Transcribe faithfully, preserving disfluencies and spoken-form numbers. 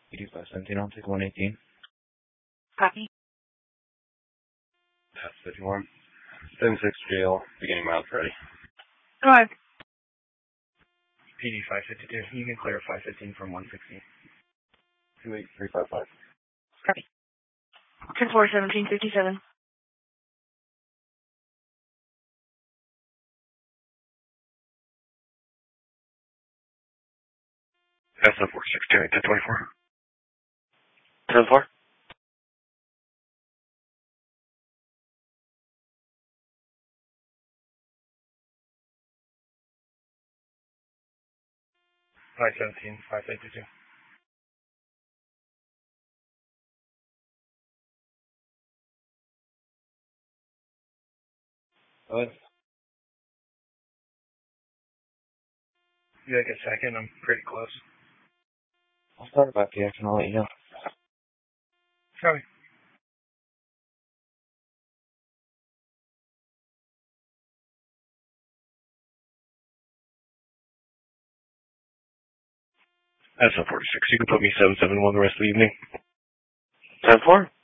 eighty-five seventeen, I'll take one eighteen. Copy. Pass fifty-one. seventy-six jail, beginning miles ready. Go ahead. P D five fifty-two, you can clear five fifteen from one sixty. two eight three five five. Copy. ten four seventeen fifty-seven. S F four six two eight ten twenty-four. ten four. five seventeen, five fifty-two. Go ahead. You like a second? I'm pretty close. I'll start about the action, I'll let you know. Copy. S F four six, you can put me seven seven one the rest of the evening. ten four.